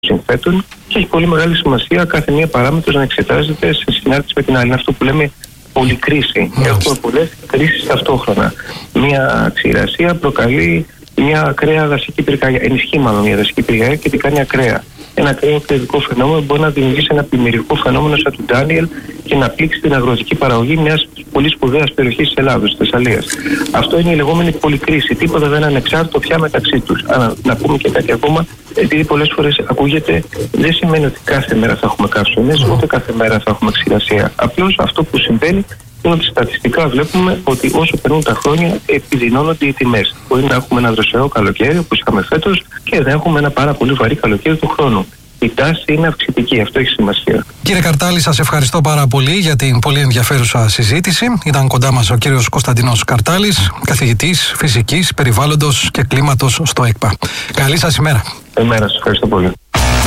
συνθέτων και έχει πολύ μεγάλη σημασία κάθε μία παράμετρος να εξετάζεται σε συνάρτηση με την άλλη. Είναι αυτό που λέμε πολυκρίση. Έχουμε πολλές κρίσεις ταυτόχρονα. Μία ξηρασία προκαλεί μια ακραία δασική πυρκαγιά, ενισχύει μάλλον μια δασική πυρκαγιά και την κάνει ακραία. Ένα ακραίο κλαδικό φαινόμενο μπορεί να δημιουργήσει ένα πλημμυρικό φαινόμενο σαν του Ντάνιελ και να πλήξει την αγροτική παραγωγή μιας πολύ σπουδαίας περιοχής της Ελλάδος, της Θεσσαλίας. Αυτό είναι η λεγόμενη πολυκρίση. Τίποτα δεν είναι ανεξάρτητο πια μεταξύ τους. Να πούμε και κάτι ακόμα, επειδή πολλές φορές ακούγεται, δεν σημαίνει ότι κάθε μέρα θα έχουμε καύσονες, ούτε κάθε μέρα θα έχουμε ξηρασία. Απλώς αυτό που συμβαίνει είναι ότι στατιστικά βλέπουμε ότι όσο περνούν τα χρόνια επιδεινώνονται οι τιμές. Μπορεί να έχουμε ένα δροσερό καλοκαίρι όπως είχαμε φέτος και να έχουμε ένα πάρα πολύ βαρύ καλοκαίρι του χρόνου. Η τάση είναι αυξητική, αυτό έχει σημασία. Κύριε Καρτάλη, σας ευχαριστώ πάρα πολύ για την πολύ ενδιαφέρουσα συζήτηση. Ήταν κοντά μας ο κύριος Κωνσταντίνος Καρτάλης, καθηγητής φυσικής, περιβάλλοντος και κλίματος στο ΕΚΠΑ. Καλή σας ημέρα. Καλημέρα σας, ευχαριστώ πολύ.